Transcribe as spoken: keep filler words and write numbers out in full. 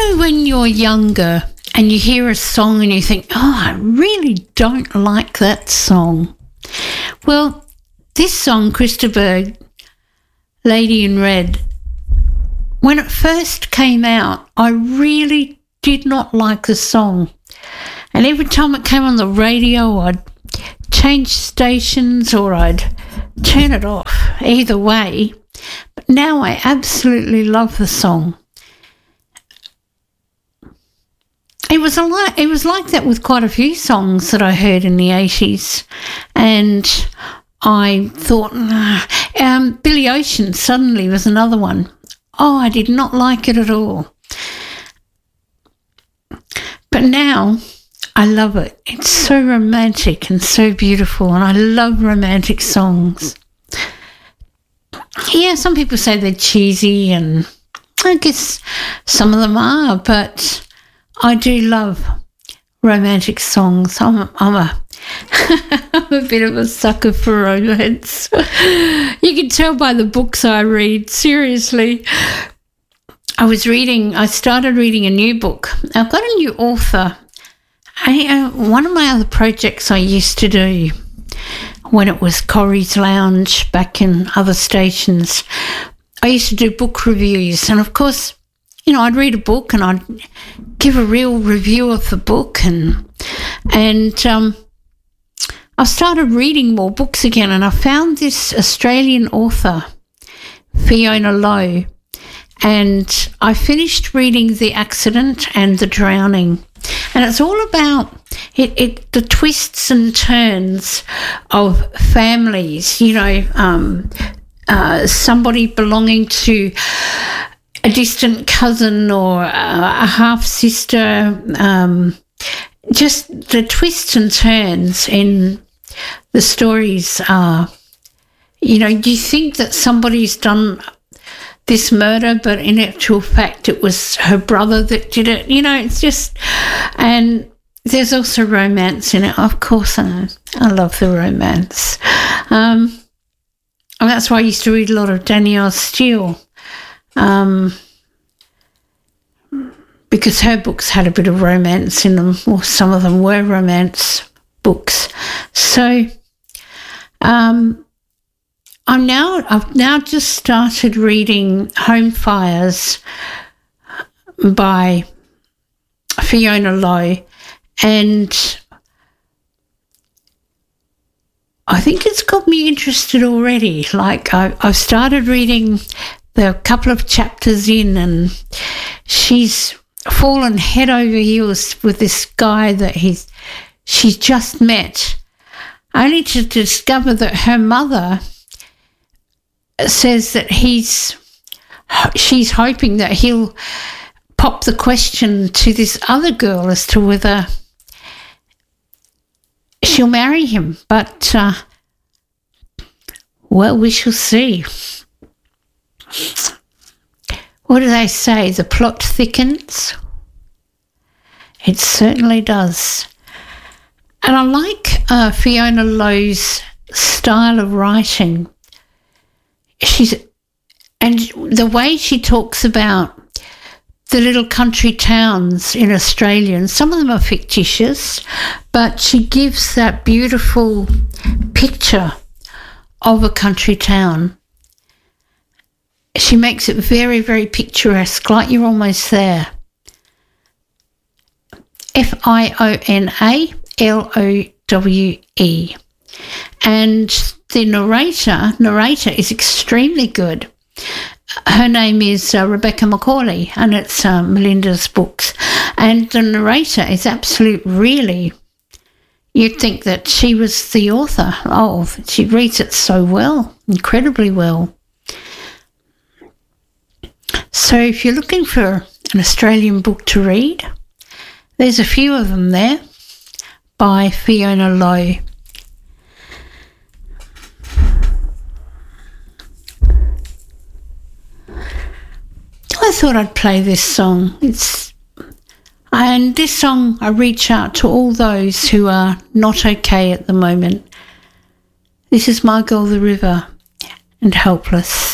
know when you're younger and you hear a song and you think, oh, I really don't like that song? Well, this song, Christopher, Lady in Red, when it first came out, I really did not like the song. And every time it came on the radio, I'd change stations or I'd turn it off. Either way. But now I absolutely love the song. It was a lot, it was like that with quite a few songs that I heard in the eighties. And I thought, nah. um, Billy Ocean suddenly was another one. Oh, I did not like it at all. But now I love it. It's so romantic and so beautiful, and I love romantic songs. Yeah, some people say they're cheesy, and I guess some of them are, but I do love romantic songs. I'm a, I'm a, I'm a bit of a sucker for romance. You can tell by the books I read, seriously. I was reading, I started reading a new book. I've got a new author. I, uh, one of my other projects I used to do when it was Corrie's Lounge back in other stations, I used to do book reviews. And of course, you know, I'd read a book and I'd give a real review of the book, and and um, I started reading more books again, and I found this Australian author, Fiona Lowe, and I finished reading The Accident and The Drowning, and it's all about it, it the twists and turns of families, you know, um, uh, somebody belonging to a distant cousin or a, a half-sister, um, just the twists and turns in the stories are, you know, you think that somebody's done this murder, but in actual fact it was her brother that did it. You know, it's just, and there's also romance in it. Of course, I, I love the romance. Um, and that's why I used to read a lot of Danielle Steele. Um, because her books had a bit of romance in them, or some of them were romance books. So um, I'm now I've now just started reading Home Fires by Fiona Lowe, and I think it's got me interested already. Like I, I've started reading the couple of chapters in, and she's fallen head over heels with this guy that he's she's just met, only to discover that her mother says that he's she's hoping that he'll pop the question to this other girl as to whether she'll marry him. But uh, well, we shall see. What do they say? The plot thickens? It certainly does. And I like uh, Fiona Lowe's style of writing. She's, and the way she talks about the little country towns in Australia, and some of them are fictitious, but she gives that beautiful picture of a country town. She makes it very, very picturesque, like you're almost there. F I O N A L O W E. And the narrator, narrator is extremely good. Her name is uh, Rebecca Macaulay, and it's uh, Melinda's books. And the narrator is absolute, really, you'd think that she was the author. Oh, she reads it so well, incredibly well. So if you're looking for an Australian book to read, there's a few of them there by Fiona Lowe. I thought I'd play this song. It's and this song, I reach out to all those who are not okay at the moment. This is My Girl the River and Helpless.